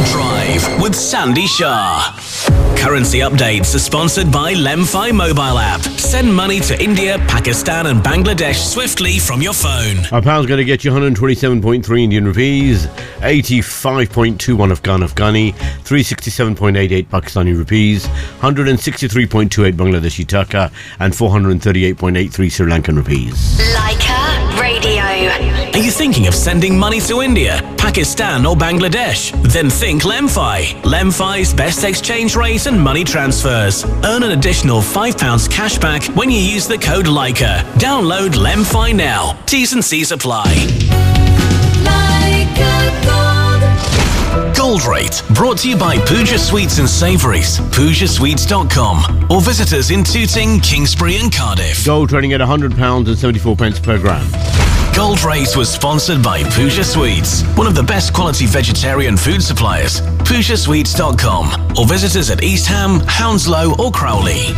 Drive with Sandy Shah. Currency updates are sponsored by Lemfi mobile app. Send money to India, Pakistan and Bangladesh swiftly from your phone. A pound's going to get you 127.3 Indian rupees, 85.21 Afghani, 367.88 Pakistani rupees, 163.28 Bangladeshi taka and 438.83 Sri Lankan rupees. Leica Radio. Are you thinking of sending money to India, Pakistan or Bangladesh? Then think Lemfi. Lemfi's best exchange rate and money transfers. Earn an additional £5 cashback when you use the code Leica. Download Lemfi now. T's and C's apply. Gold Rate, brought to you by Pooja Sweets and Savouries, PoojaSweets.com, or visit us in Tooting, Kingsbury and Cardiff. Gold trading at £100 and 74 pence per gram. Gold Rate was sponsored by Pooja Sweets, one of the best quality vegetarian food suppliers. PoojaSweets.com, or visit us at East Ham, Hounslow or Crowley.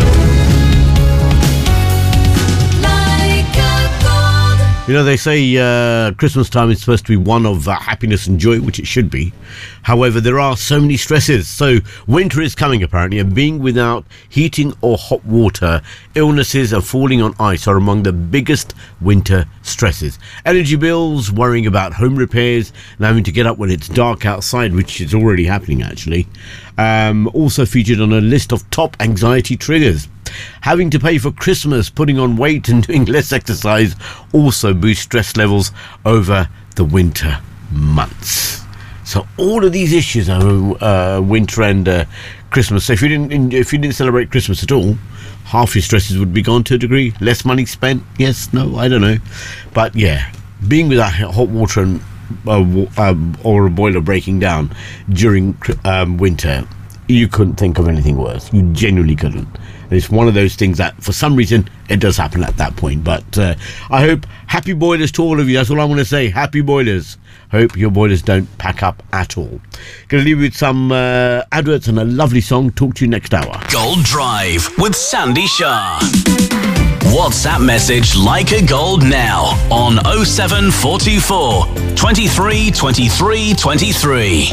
You know, they say Christmas time is supposed to be one of happiness and joy, which it should be. However, there are so many stresses. So winter is coming, apparently, and being without heating or hot water, illnesses and falling on ice are among the biggest winter stresses. Energy bills, worrying about home repairs, and having to get up when it's dark outside, which is already happening, actually. Also featured on a list of top anxiety triggers. Having to pay for Christmas, putting on weight and doing less exercise also boost stress levels over the winter months. So all of these issues are winter and Christmas. So if you didn't celebrate Christmas at all, half your stresses would be gone to a degree. Less money spent, yes, no, I don't know. But yeah, being without hot water and or a boiler breaking down during winter, you couldn't think of anything worse. You genuinely couldn't. And it's one of those things that, for some reason, it does happen at that point. But I hope happy boilers to all of you. That's all I want to say. Happy boilers. Hope your boilers don't pack up at all. Going to leave you with some adverts and a lovely song. Talk to you next hour. Gold Drive with Sandy Shah. WhatsApp message Leica Gold now on 07424 23 23 23.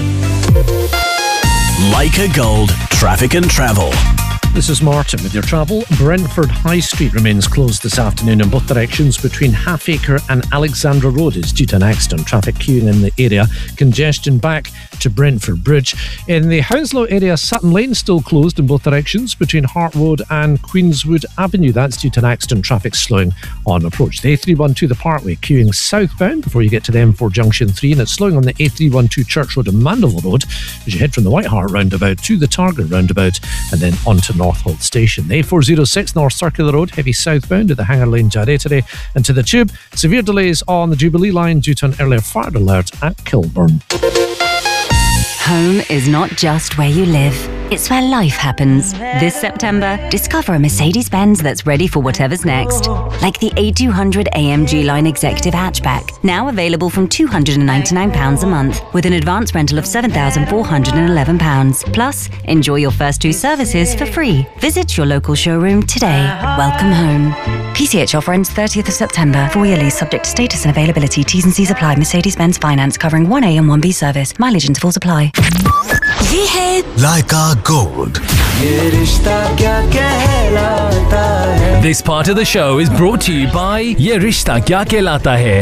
Leica Gold, traffic and travel. This is Martin with your travel. Brentford High Street remains closed this afternoon in both directions between Halfacre and Alexandra Road. It's due to an accident. Traffic queuing in the area. Congestion back to Brentford Bridge. In the Hounslow area, Sutton Lane still closed in both directions between Hart Road and Queenswood Avenue. That's due to an accident. Traffic slowing on approach. The A312, the Parkway, queuing southbound before you get to the M4 Junction 3, and it's slowing on the A312 Church Road and Mandeville Road as you head from the White Hart roundabout to the Target roundabout and then onto North Holt Station. The A406 North Circular Road, heavy southbound to the Hanger Lane Jarrettery and to the Tube. Severe delays on the Jubilee line due to an earlier fire alert at Kilburn. Home is not just where you live, it's where life happens. This September, discover a Mercedes-Benz that's ready for whatever's next. Like the A200 AMG Line Executive Hatchback, now available from £299 a month, with an advance rental of £7,411. Plus, enjoy your first 2 services for free. Visit your local showroom today. Welcome home. PCH offer ends 30th of September. 4-year lease subject to status and availability. T's and C's apply. Mercedes-Benz Finance covering 1A and 1B service. Mileage intervals apply. ये है Leica Gold. This part of the show is brought to you by Ye Rishta Kya Kehlata Hai.